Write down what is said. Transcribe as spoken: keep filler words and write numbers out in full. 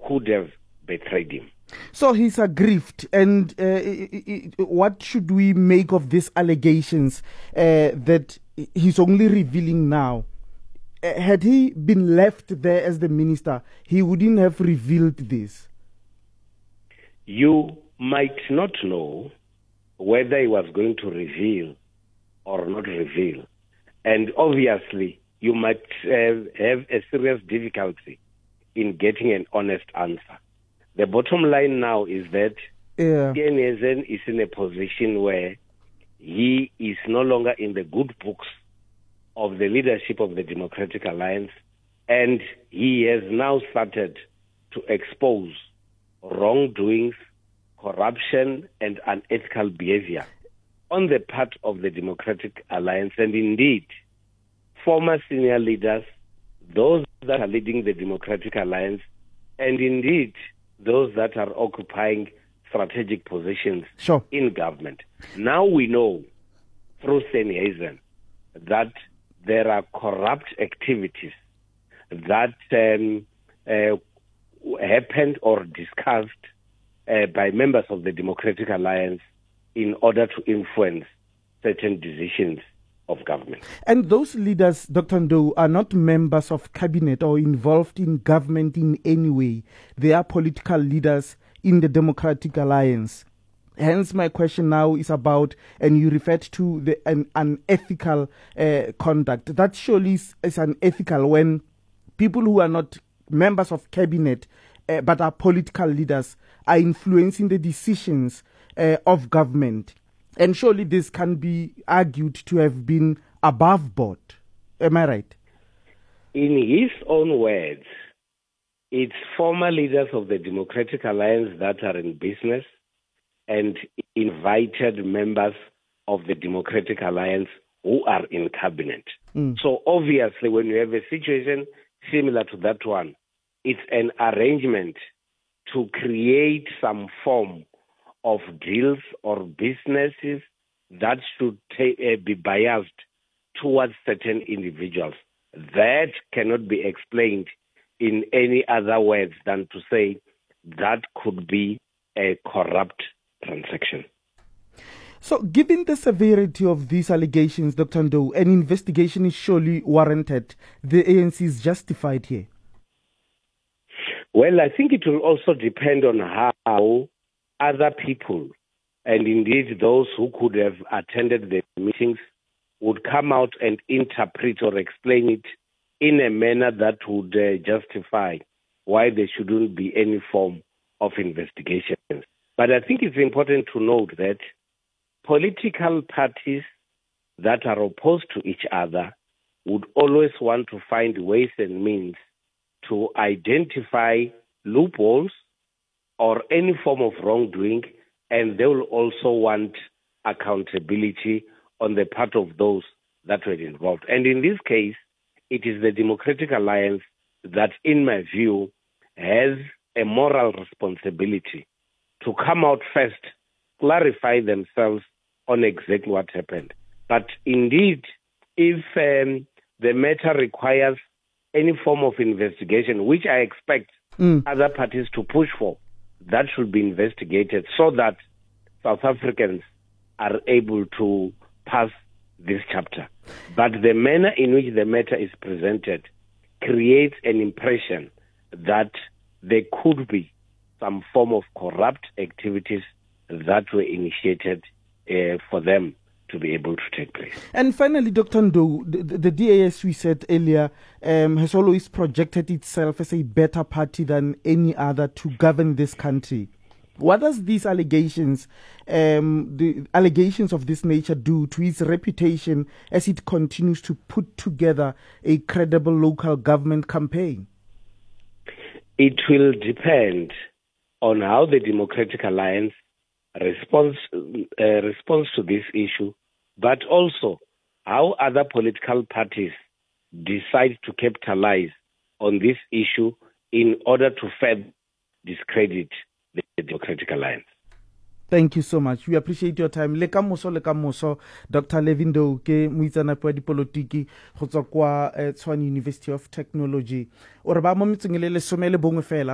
could have betrayed him. So he's aggrieved, and uh, what should we make of these allegations uh, that he's only revealing now? Uh, had he been left there as the minister, he wouldn't have revealed this. You might not know whether he was going to reveal or not reveal. And obviously, you might uh, have a serious difficulty in getting an honest answer. The bottom line now is that yeah. T N S N is in a position where he is no longer in the good books of the leadership of the Democratic Alliance, and he has now started to expose wrongdoings, corruption, and unethical behavior on the part of the Democratic Alliance, and indeed, former senior leaders, those that are leading the Democratic Alliance, and indeed, those that are occupying strategic positions sure. in government. Now we know through Sennheiser that there are corrupt activities that um, uh, happened or discussed uh, by members of the Democratic Alliance in order to influence certain decisions of government. And those leaders, Doctor Ndou, are not members of cabinet or involved in government in any way. They are political leaders in the Democratic Alliance. Hence, my question now is about, and you referred to the an unethical uh, conduct. That surely is, is unethical when people who are not members of cabinet uh, but are political leaders are influencing the decisions uh, of government. And surely this can be argued to have been above board. Am I right? In his own words, it's former leaders of the Democratic Alliance that are in business and invited members of the Democratic Alliance who are in cabinet. Mm. So obviously, when you have a situation similar to that one, it's an arrangement to create some form of deals or businesses that should ta- uh, be biased towards certain individuals. That cannot be explained in any other words than to say that could be a corrupt transaction. So, given the severity of these allegations, Doctor Ndou, an investigation is surely warranted. The A N C is justified here. Well, I think it will also depend on how other people, and indeed those who could have attended the meetings, would come out and interpret or explain it in a manner that would uh, justify why there shouldn't be any form of investigation. But I think it's important to note that political parties that are opposed to each other would always want to find ways and means to identify loopholes or any form of wrongdoing, and they will also want accountability on the part of those that were involved. And in this case, it is the Democratic Alliance that, in my view, has a moral responsibility to come out first, clarify themselves on exactly what happened. But indeed, if um, the matter requires any form of investigation, which I expect mm. other parties to push for, that should be investigated so that South Africans are able to pass this chapter. But the manner in which the matter is presented creates an impression that there could be some form of corrupt activities that were initiated uh, for them to be able to take place. And finally, Doctor Ndou, the, the D A, as we said earlier, um, has always projected itself as a better party than any other to govern this country. What does these allegations, um, the allegations of this nature do to its reputation as it continues to put together a credible local government campaign? It will depend on how the Democratic Alliance responds uh, responds to this issue, but also how other political parties decide to capitalize on this issue in order to further discredit the Democratic Alliance. Thank you so much. We appreciate your time. Le kamoso le kamoso, Doctor Levin Ndou ke muitsana pwa dipolotiki go tswa kwa Tshwane University of Technology. O re ba mo metseng le le some le bongwe fela.